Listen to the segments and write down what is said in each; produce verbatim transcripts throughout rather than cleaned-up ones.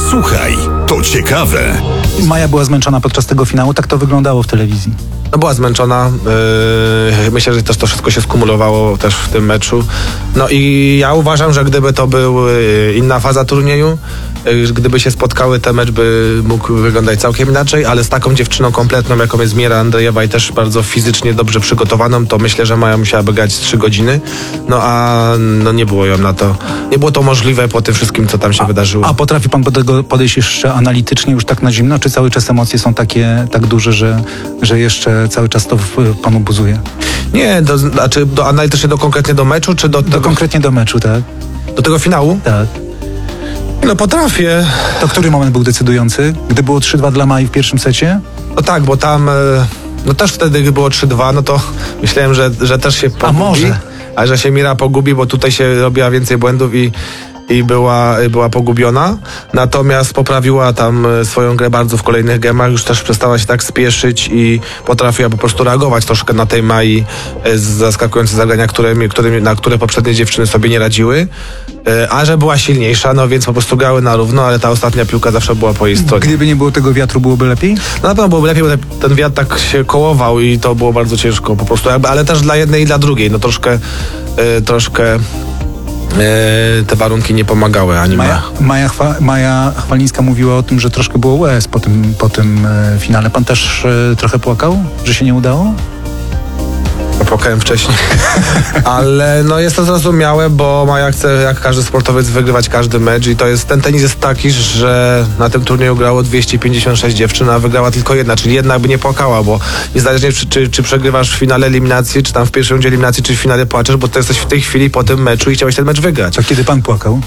Słuchaj, to ciekawe. Maja była zmęczona podczas tego finału, tak to wyglądało w telewizji. No była zmęczona. Yy, myślę, że też to wszystko się skumulowało też w tym meczu. No i ja uważam, że gdyby to był yy, inna faza turnieju, yy, gdyby się spotkały, ten mecz by mógł wyglądać całkiem inaczej, ale z taką dziewczyną kompletną, jaką jest Miera Andrejewa i też bardzo fizycznie dobrze przygotowaną, to myślę, że Maja musiałaby grać trzy godziny. No a no nie było ją na to. Nie było to możliwe po tym wszystkim, co tam się a, wydarzyło. A potrafi pan do tego podejść jeszcze analitycznie, już tak na zimno, czy cały czas emocje są takie tak duże, że, że jeszcze cały czas to w panu buzuje? Nie, do, znaczy do, analitycznie do konkretnie do meczu, czy do, do tego, konkretnie do meczu, tak? Do tego finału? Tak. No potrafię. To który moment był decydujący? Gdy było trzy dwa dla Mai w pierwszym secie? No tak, bo tam no też wtedy, gdy było trzy dwa, no to myślałem, że, że też się pogubi. A może? A że się Mira pogubi, bo tutaj się robiła więcej błędów i i była, była pogubiona, natomiast poprawiła tam swoją grę bardzo w kolejnych gemach, już też przestała się tak spieszyć i potrafiła po prostu reagować troszkę na tej Mai z zaskakujące zagrania, które, które, na które poprzednie dziewczyny sobie nie radziły, a że była silniejsza, no więc po prostu grały na równo, ale ta ostatnia piłka zawsze była po jej stronie. Gdyby nie było tego wiatru, byłoby lepiej? No na pewno byłoby lepiej, bo ten wiatr tak się kołował i to było bardzo ciężko po prostu, ale też dla jednej i dla drugiej, no troszkę troszkę te warunki nie pomagały ani Maja, Maja, Chwa, Maja Chwalińska mówiła o tym, że troszkę było łez po tym, po tym e, finale. Pan też e, trochę płakał, że się nie udało? Płakałem wcześniej, ale no jest to zrozumiałe, bo Maja chce jak każdy sportowiec wygrywać każdy mecz i to jest, ten tenis jest taki, że na tym turnieju grało dwieście pięćdziesiąt sześć dziewczyn, a wygrała tylko jedna, czyli jedna by nie płakała, bo niezależnie czy, czy, czy przegrywasz w finale eliminacji, czy tam w pierwszym rundzie eliminacji, czy w finale płaczesz, bo to jesteś w tej chwili po tym meczu i chciałeś ten mecz wygrać. To kiedy pan płakał?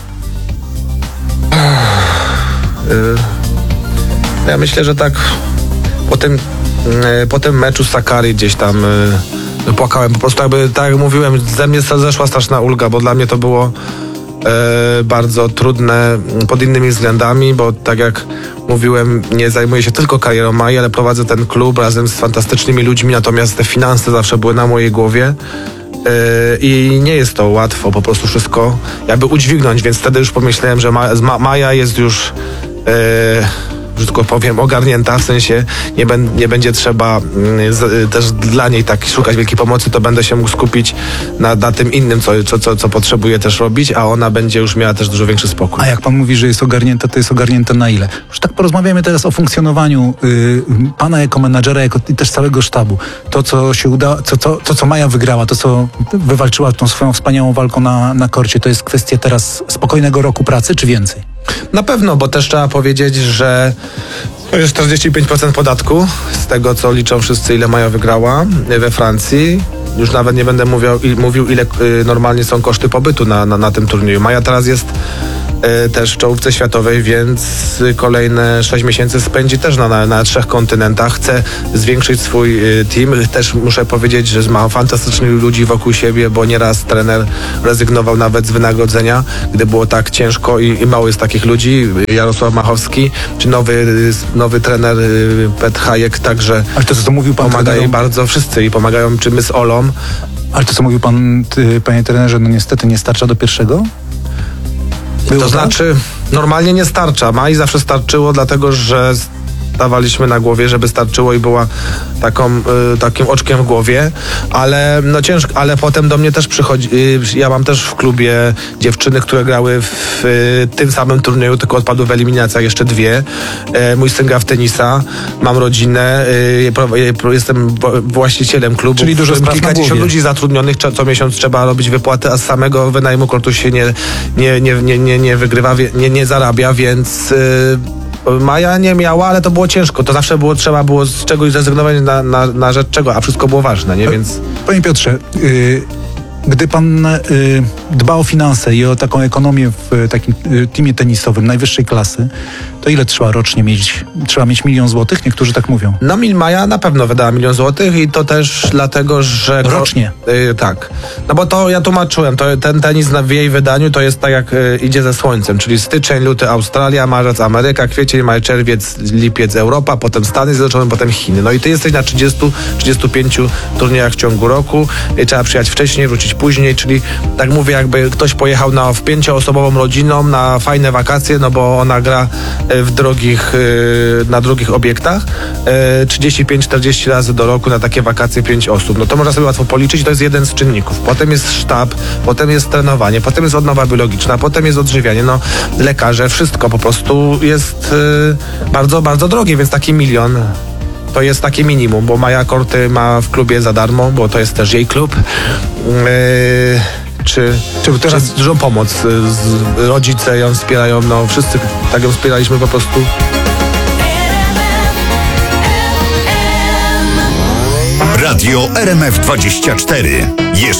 Ja myślę, że tak po tym, po tym meczu z Sakkari gdzieś tam płakałem, po prostu jakby, tak jak mówiłem, ze mnie zeszła straszna ulga, bo dla mnie to było e, bardzo trudne pod innymi względami, bo tak jak mówiłem, nie zajmuję się tylko karierą Mai, ale prowadzę ten klub razem z fantastycznymi ludźmi, natomiast te finanse zawsze były na mojej głowie e, i nie jest to łatwo po prostu wszystko jakby udźwignąć, więc wtedy już pomyślałem, że Ma, Ma, Maja jest już e, że tylko powiem, ogarnięta, w sensie nie, ben, nie będzie trzeba z, też dla niej tak szukać wielkiej pomocy, to będę się mógł skupić na, na tym innym, co, co, co, co potrzebuję też robić, a ona będzie już miała też dużo większy spokój. A jak pan mówi, że jest ogarnięta, to jest ogarnięta na ile? Już tak porozmawiamy teraz o funkcjonowaniu y, pana jako menadżera, jako i też całego sztabu. To, co się uda, co, co, to, co Maja wygrała, to, co wywalczyła tą swoją wspaniałą walką na, na korcie, to jest kwestia teraz spokojnego roku pracy, czy więcej? Na pewno, bo też trzeba powiedzieć, że to jest czterdzieści pięć procent podatku z tego, co liczą wszyscy, ile Maja wygrała we Francji. Już nawet nie będę mówił, mówił ile y, normalnie są koszty pobytu na, na, na tym turnieju. Maja teraz jest y, też w czołówce światowej, więc kolejne sześć miesięcy spędzi też na, na, na trzech kontynentach. Chce zwiększyć swój y, team. Też muszę powiedzieć, że ma fantastycznych ludzi wokół siebie, bo nieraz trener rezygnował nawet z wynagrodzenia, gdy było tak ciężko i, i mało jest takich ludzi. Jarosław Machowski, czy nowy, nowy trener y, Petr Hajek także. Ale to, co mówił pan, pomaga jej bardzo wszyscy i pomagają, czy my z Olą. Ale to, co mówił pan, ty, panie trenerze, no niestety nie starcza do pierwszego? Było to znaczy, normalnie nie starcza. Mai zawsze starczyło, dlatego że stawaliśmy na głowie, żeby starczyło i była taką, y, takim oczkiem w głowie, ale no ciężko, ale potem do mnie też przychodzi, y, ja mam też w klubie dziewczyny, które grały w y, tym samym turnieju, tylko odpadły w eliminacjach jeszcze dwie. Y, mój syn gra w tenisa, mam rodzinę, y, pro, y, jestem właścicielem klubu. Czyli dużo spraw na kilkadziesiąt głowie. ludzi zatrudnionych, co miesiąc trzeba robić wypłaty, a z samego wynajmu kortu się nie, nie, nie, nie, nie, nie wygrywa, nie, nie zarabia, więc y, Maja nie miała, ale to było ciężko. To zawsze było, trzeba było z czegoś zrezygnować na, na, na rzecz czego, a wszystko było ważne, nie? Więc... Panie Piotrze, yy, gdy pan yy, dba o finanse i o taką ekonomię w y, takim y, teamie tenisowym najwyższej klasy, to ile trzeba rocznie mieć? Trzeba mieć milion złotych? Niektórzy tak mówią. No Maja na pewno wydała milion złotych i to też dlatego, że... Rocznie? To, yy, tak. No bo to ja tłumaczyłem, to, ten tenis w jej wydaniu to jest tak jak yy, idzie ze słońcem, czyli styczeń, luty Australia, marzec Ameryka, kwiecień, maj, czerwiec, lipiec Europa, potem Stany Zjednoczone, potem Chiny. No i ty jesteś na trzydziestu trzydziestu pięciu turniejach w ciągu roku i trzeba przyjechać wcześniej, wrócić policzyć później, czyli tak mówię, jakby ktoś pojechał na, w pięcioosobową rodziną na fajne wakacje, no bo ona gra e, w drogich, e, na drugich obiektach, e, trzydzieści pięć czterdzieści razy do roku na takie wakacje pięć osób. No to można sobie łatwo policzyć, to jest jeden z czynników. Potem jest sztab, potem jest trenowanie, potem jest odnowa biologiczna, potem jest odżywianie, no lekarze, wszystko po prostu jest e, bardzo, bardzo drogie, więc taki milion to jest takie minimum, bo Maja Korty ma w klubie za darmo, bo to jest też jej klub. Yy, czy, czy teraz czy dużą pomoc. Z, rodzice ją wspierają, no wszyscy tak ją wspieraliśmy po prostu. Radio R M F dwadzieścia cztery. Jeszcze